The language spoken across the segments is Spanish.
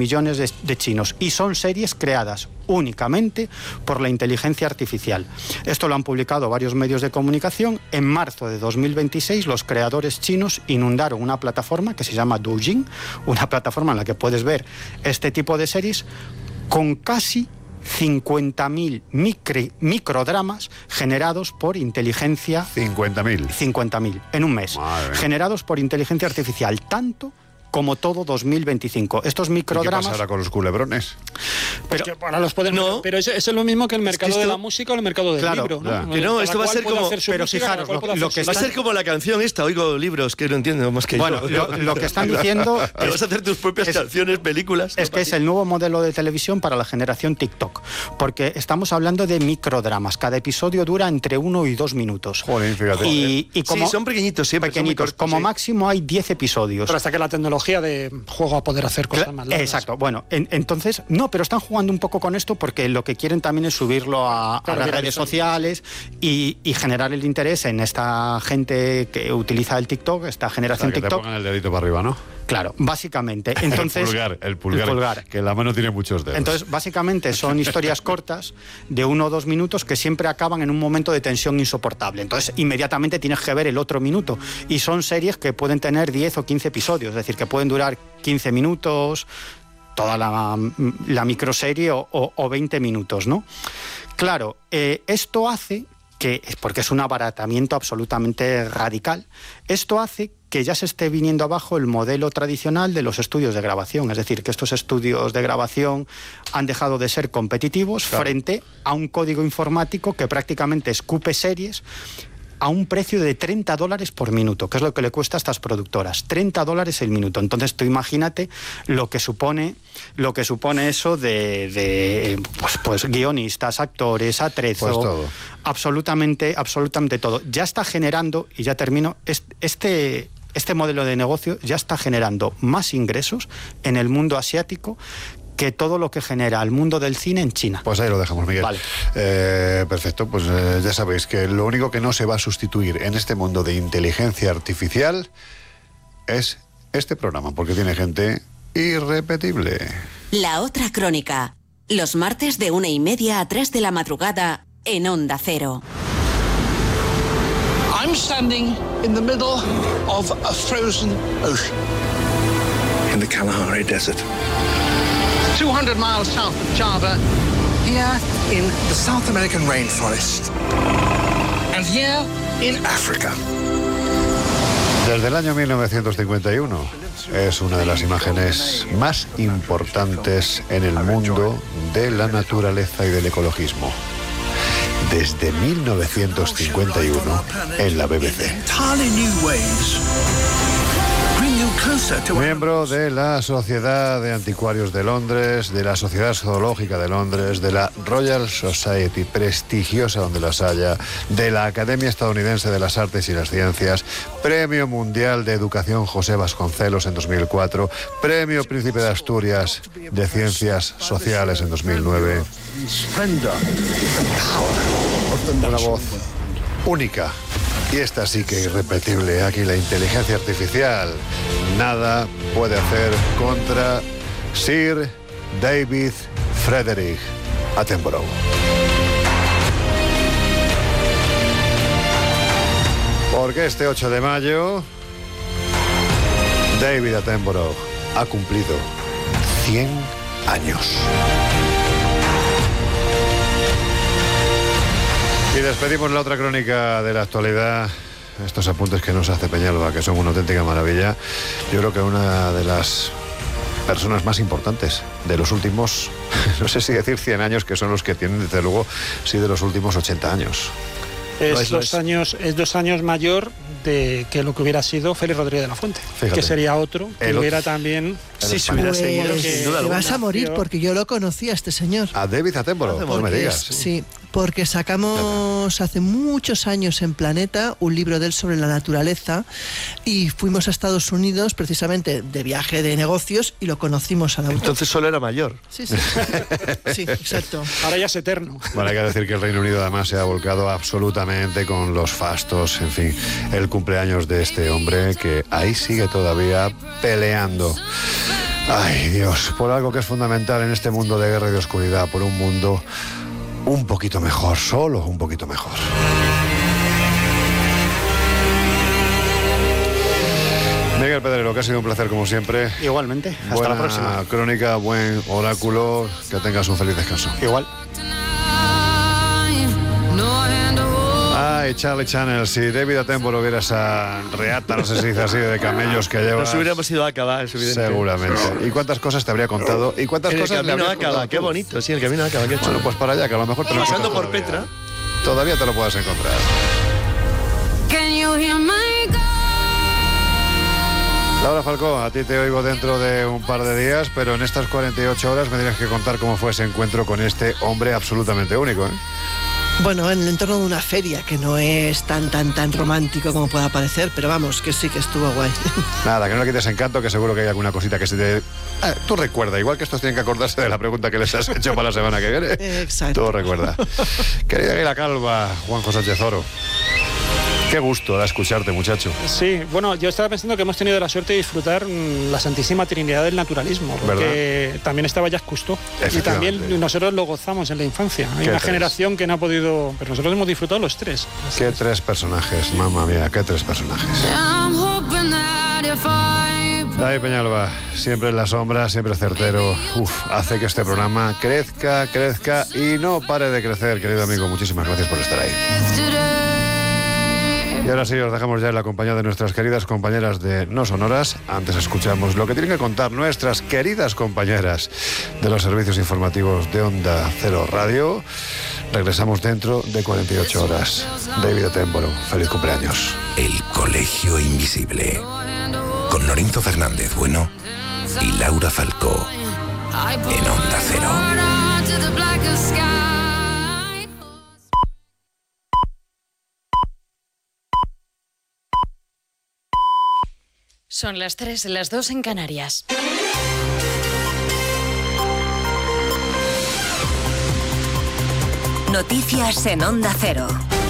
millones de chinos, y son series creadas únicamente por la inteligencia artificial. Esto lo han publicado varios medios de comunicación. En marzo de 2026 los creadores chinos inundaron una plataforma que se llama Douyin, una plataforma en la que puedes ver este tipo de series, con casi 50.000 microdramas generados por inteligencia... 50.000 en un mes. Generados por inteligencia artificial, tanto como todo 2025. Estos microdramas... ¿Qué pasará con los culebrones? Pero pues ahora los pueden... No. Pero eso es lo mismo que el mercado de la música o el mercado del libro, ¿no? No, esto va a ser como... Pero fijaros, lo que va a ser como la canción esta, oigo libros que no entiendo más que yo. Lo que están diciendo... vas a hacer tus propias canciones, películas... Es que es el nuevo modelo de televisión para la generación TikTok, porque estamos hablando de microdramas. Cada episodio dura entre 1 y 2 minutos. Joder, fíjate. Y como, sí, son pequeñitos siempre. Pequeñitos. Como máximo hay 10 episodios. Pero hasta que la tecnología de juego a poder hacer cosas más largas. Exacto. Bueno, entonces, no, pero están jugando un poco con esto porque lo que quieren también es subirlo a las redes sociales y generar el interés en esta gente que utiliza el TikTok, esta generación que TikTok. Te pongan el dedito para arriba, ¿no? Claro, básicamente. Entonces, el pulgar, que la mano tiene muchos dedos. Entonces, básicamente son historias cortas de 1 o 2 minutos que siempre acaban en un momento de tensión insoportable. Entonces, inmediatamente tienes que ver el otro minuto. Y son series que pueden tener 10 o 15 episodios, es decir, que pueden durar 15 minutos, toda la microserie o 20 minutos, ¿no? Claro, esto hace que, porque es un abaratamiento absolutamente radical, esto hace que ya se esté viniendo abajo el modelo tradicional de los estudios de grabación. Es decir, que estos estudios de grabación han dejado de ser competitivos frente a un código informático que prácticamente escupe series a un precio de $30 por minuto, que es lo que le cuesta a estas productoras. $30 el minuto. Entonces tú imagínate lo que supone eso de pues guionistas, actores, atrezo, pues todo. Absolutamente todo. Ya está generando, y ya termino, este modelo de negocio ya está generando más ingresos en el mundo asiático que todo lo que genera el mundo del cine en China. Pues ahí lo dejamos, Miguel. Vale. Perfecto, pues ya sabéis que lo único que no se va a sustituir en este mundo de inteligencia artificial es este programa, porque tiene gente irrepetible. La otra crónica, los martes de 1:30 a 3 de la madrugada en Onda Cero. I'm standing in the middle of a frozen ocean. In the Kalahari Desert. 200 miles south of Java, here in the South American rainforest, and here in Africa. Desde el año 1951 es una de las imágenes más importantes en el mundo de la naturaleza y del ecologismo. Desde 1951 en la BBC. Miembro de la Sociedad de Anticuarios de Londres, de la Sociedad Zoológica de Londres, de la Royal Society, prestigiosa donde las haya, de la Academia Estadounidense de las Artes y las Ciencias, Premio Mundial de Educación José Vasconcelos en 2004, Premio Príncipe de Asturias de Ciencias Sociales en 2009. Una voz única. Y esta sí que irrepetible. Aquí la inteligencia artificial nada puede hacer contra Sir David Frederick Attenborough. Porque este 8 de mayo David Attenborough ha cumplido 100 años. Y despedimos la otra crónica de la actualidad, estos apuntes que nos hace Peñalba, que son una auténtica maravilla. Yo creo que una de las personas más importantes de los últimos, no sé si decir 100 años, que son los que tienen, desde luego, sí, de los últimos 80 años. Es 2 años mayor de que lo que hubiera sido Félix Rodríguez de la Fuente. Fíjate. Que sería otro, que hubiera también... Sí, se hubiera seguido, sin duda alguna. Te vas a morir, porque yo lo conocí a este señor. A David Attenborough, no me digas. Sí, porque sacamos hace muchos años en Planeta un libro de él sobre la naturaleza y fuimos a Estados Unidos precisamente de viaje de negocios y lo conocimos al autor. Entonces solo era mayor. Sí, exacto. Ahora ya es eterno. Bueno, hay que decir que el Reino Unido además se ha volcado absolutamente con los fastos, en fin, el cumpleaños de este hombre que ahí sigue todavía peleando. Ay, Dios, por algo que es fundamental en este mundo de guerra y de oscuridad, por un mundo un poquito mejor, solo un poquito mejor. Miguel Pedrero, que ha sido un placer como siempre. Igualmente, hasta la próxima. Buena crónica, buen oráculo, que tengas un feliz descanso. Igual. Ay, Charlie Channel, si David Attenborough viera esa reata, no sé si dice así, de camellos que lleva. Nos hubiéramos ido a acabar, es evidente. Seguramente. ¿Y cuántas cosas te habría contado? ¿Y cuántas cosas el camino a Acaba? Qué bonito, sí, el camino a Acaba. Qué chulo. Bueno, pues para allá, que a lo mejor te lo pasando encuentras por todavía. Petra. Todavía te lo puedes encontrar. Laura Falcó, a ti te oigo dentro de un par de días, pero en estas 48 horas me tienes que contar cómo fue ese encuentro con este hombre absolutamente único, ¿eh? Bueno, en el entorno de una feria, que no es tan romántico como pueda parecer, pero vamos, que sí que estuvo guay. Nada, que no le quites encanto, que seguro que hay alguna cosita que se te... tú recuerda, igual que estos tienen que acordarse de la pregunta que les has hecho para la semana que viene. Exacto. Tú recuerda. Querida Águila Calva, Juanjo Sánchez Oro. Qué gusto da escucharte, muchacho. Sí, bueno, yo estaba pensando que hemos tenido la suerte de disfrutar la Santísima Trinidad del naturalismo, porque ¿verdad? También estaba Jacques Cousteau y también nosotros lo gozamos en la infancia. Hay una generación que no ha podido, pero nosotros hemos disfrutado los tres. Qué tres personajes, mamma mía, qué tres personajes. David Peñalba, siempre en la sombra, siempre certero. Hace que este programa crezca y no pare de crecer, querido amigo. Muchísimas gracias por estar ahí. Y ahora sí, os dejamos ya en la compañía de nuestras queridas compañeras de No Sonoras. Antes escuchamos lo que tienen que contar nuestras queridas compañeras de los servicios informativos de Onda Cero Radio. Regresamos dentro de 48 horas. David Attenborough, feliz cumpleaños. El Colegio Invisible, con Lorenzo Fernández Bueno y Laura Falcó, en Onda Cero. Son las 3, las 2 en Canarias. Noticias en Onda Cero.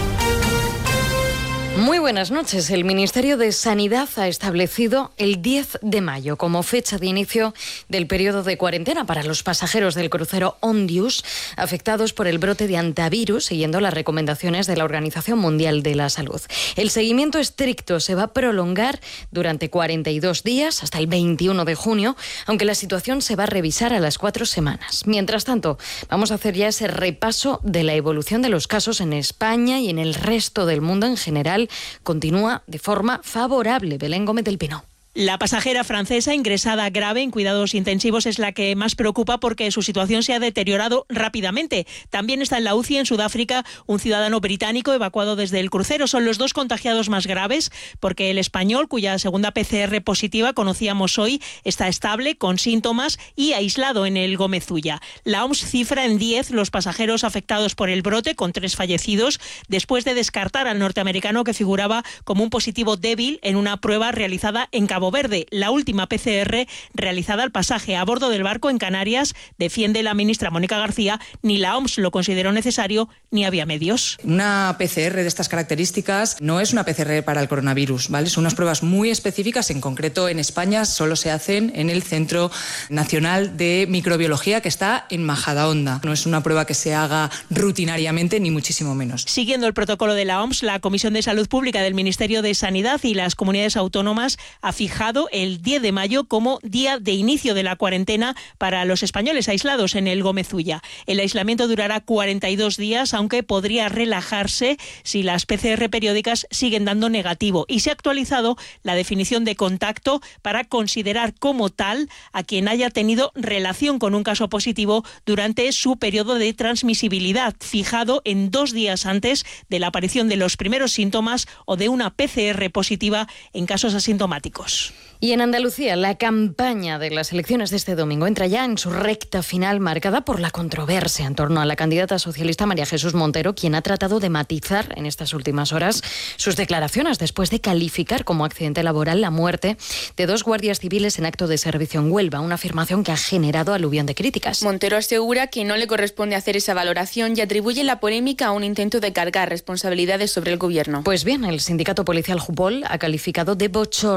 Muy buenas noches. El Ministerio de Sanidad ha establecido el 10 de mayo como fecha de inicio del periodo de cuarentena para los pasajeros del crucero Ondius afectados por el brote de hantavirus, siguiendo las recomendaciones de la Organización Mundial de la Salud. El seguimiento estricto se va a prolongar durante 42 días hasta el 21 de junio, aunque la situación se va a revisar a las 4 semanas. Mientras tanto, vamos a hacer ya ese repaso de la evolución de los casos en España y en el resto del mundo en general. Continúa de forma favorable. Belén Gómez del Pino. La pasajera francesa ingresada grave en cuidados intensivos es la que más preocupa porque su situación se ha deteriorado rápidamente. También está en la UCI en Sudáfrica un ciudadano británico evacuado desde el crucero. Son los dos contagiados más graves porque el español, cuya segunda PCR positiva conocíamos hoy, está estable, con síntomas y aislado en el Gómez Ulla. La OMS cifra en 10 los pasajeros afectados por el brote, con 3 fallecidos, después de descartar al norteamericano que figuraba como un positivo débil en una prueba realizada en Cabo Verde. La última PCR realizada al pasaje a bordo del barco en Canarias, defiende la ministra Mónica García, ni la OMS lo consideró necesario ni había medios. Una PCR de estas características no es una PCR para el coronavirus, ¿vale? Son unas pruebas muy específicas. En concreto, en España solo se hacen en el Centro Nacional de Microbiología, que está en Majadahonda. No es una prueba que se haga rutinariamente, ni muchísimo menos. Siguiendo el protocolo de la OMS, la Comisión de Salud Pública del Ministerio de Sanidad y las comunidades autónomas ha fijado el 10 de mayo como día de inicio de la cuarentena para los españoles aislados en el Gómez Ulla. El aislamiento durará 42 días, aunque podría relajarse si las PCR periódicas siguen dando negativo. Y se ha actualizado la definición de contacto para considerar como tal a quien haya tenido relación con un caso positivo durante su periodo de transmisibilidad, fijado en 2 días antes de la aparición de los primeros síntomas o de una PCR positiva en casos asintomáticos. Y en Andalucía, la campaña de las elecciones de este domingo entra ya en su recta final, marcada por la controversia en torno a la candidata socialista María Jesús Montero, quien ha tratado de matizar en estas últimas horas sus declaraciones después de calificar como accidente laboral la muerte de 2 guardias civiles en acto de servicio en Huelva, una afirmación que ha generado aluvión de críticas. Montero asegura que no le corresponde hacer esa valoración y atribuye la polémica a un intento de cargar responsabilidades sobre el gobierno. Pues bien, el sindicato policial Jupol ha calificado de bochorno que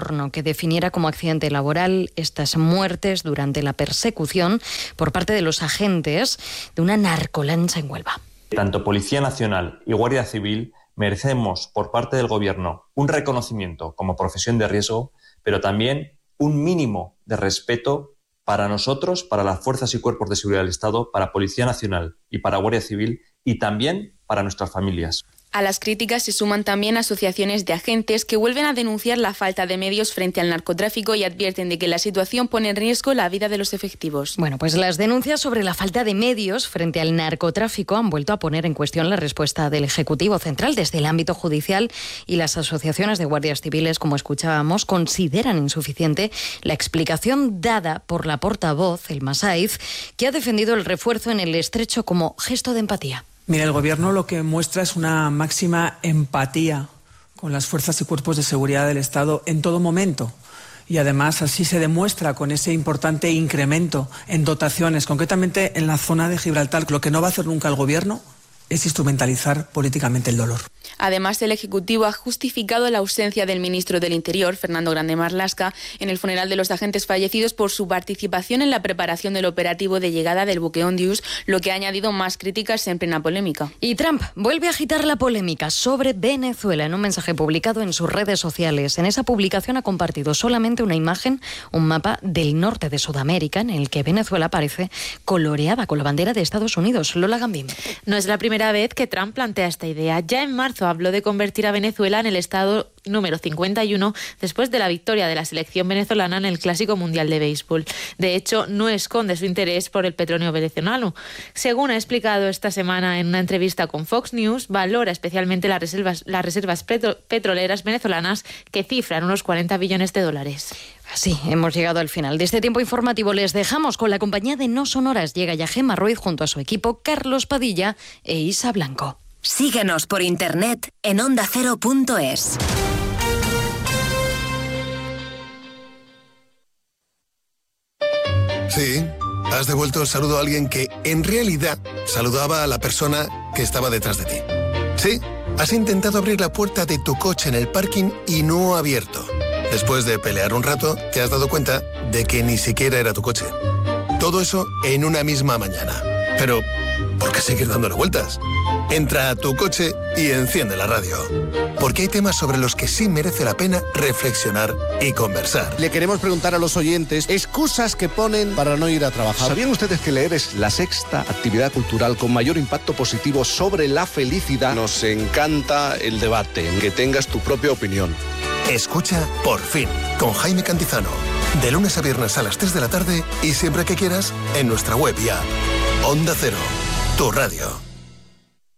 definiera como accidente laboral estas muertes durante la persecución por parte de los agentes de una narcolancha en Huelva. Tanto Policía Nacional y Guardia Civil merecemos por parte del Gobierno un reconocimiento como profesión de riesgo, pero también un mínimo de respeto para nosotros, para las fuerzas y cuerpos de seguridad del Estado, para Policía Nacional y para Guardia Civil, y también para nuestras familias. A las críticas se suman también asociaciones de agentes que vuelven a denunciar la falta de medios frente al narcotráfico y advierten de que la situación pone en riesgo la vida de los efectivos. Bueno, pues las denuncias sobre la falta de medios frente al narcotráfico han vuelto a poner en cuestión la respuesta del Ejecutivo Central. Desde el ámbito judicial y las asociaciones de guardias civiles, como escuchábamos, consideran insuficiente la explicación dada por la portavoz, Elma Saiz, que ha defendido el refuerzo en el Estrecho como gesto de empatía. Mira, el Gobierno lo que muestra es una máxima empatía con las fuerzas y cuerpos de seguridad del Estado en todo momento. Y además así se demuestra con ese importante incremento en dotaciones, concretamente en la zona de Gibraltar. Lo que no va a hacer nunca el Gobierno es instrumentalizar políticamente el dolor. Además, el Ejecutivo ha justificado la ausencia del ministro del Interior, Fernando Grande Marlaska, en el funeral de los agentes fallecidos por su participación en la preparación del operativo de llegada del buque Ondius, lo que ha añadido más críticas en plena polémica. Y Trump vuelve a agitar la polémica sobre Venezuela en un mensaje publicado en sus redes sociales. En esa publicación ha compartido solamente una imagen, un mapa del norte de Sudamérica, en el que Venezuela aparece coloreada con la bandera de Estados Unidos. Lola Gambín. No es la primera vez que Trump plantea esta idea. Ya en marzo habló de convertir a Venezuela en el estado número 51 después de la victoria de la selección venezolana en el Clásico Mundial de Béisbol. De hecho, no esconde su interés por el petróleo venezolano. Según ha explicado esta semana en una entrevista con Fox News, valora especialmente las reservas petroleras venezolanas, que cifran unos 40 billones de dólares. Así hemos llegado al final de este tiempo informativo. Les dejamos con la compañía de No Sonoras. Llega ya Gemma Ruiz junto a su equipo, Carlos Padilla e Isa Blanco. Síguenos por internet en ondacero.es. Sí, has devuelto el saludo a alguien que en realidad saludaba a la persona que estaba detrás de ti. Sí, has intentado abrir la puerta de tu coche en el parking y no ha abierto. Después de pelear un rato, te has dado cuenta de que ni siquiera era tu coche. Todo eso en una misma mañana. Pero, ¿por qué seguir dándole vueltas? Entra a tu coche y enciende la radio. Porque hay temas sobre los que sí merece la pena reflexionar y conversar. Le queremos preguntar a los oyentes excusas que ponen para no ir a trabajar. ¿Sabían ustedes que leer es la sexta actividad cultural con mayor impacto positivo sobre la felicidad? Nos encanta el debate, que tengas tu propia opinión. Escucha Por Fin, con Jaime Cantizano. De lunes a viernes a las 3 de la tarde y siempre que quieras en nuestra web y app. Onda Cero, tu radio.